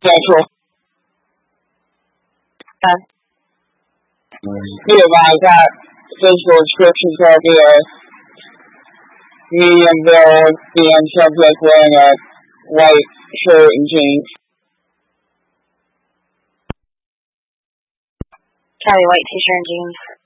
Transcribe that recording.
Central. Huh? Yeah, but I got physical descriptions of the medium build, DM subject wearing a white shirt and jeans. Charlie, white t-shirt and jeans.